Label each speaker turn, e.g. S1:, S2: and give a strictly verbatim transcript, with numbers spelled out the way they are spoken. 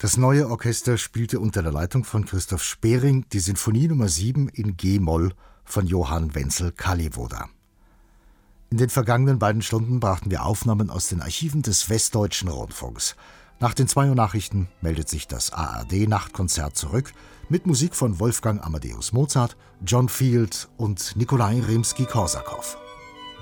S1: Das Neue Orchester spielte unter der Leitung von Christoph Spering die Sinfonie Nummer sieben in G-Moll von Johann Wenzel Kallivoda. In den vergangenen beiden Stunden brachten wir Aufnahmen aus den Archiven des Westdeutschen Rundfunks. Nach den zwei Uhr Nachrichten meldet sich das A R D-Nachtkonzert zurück mit Musik von Wolfgang Amadeus Mozart, John Field und Nikolai Rimski-Korsakow.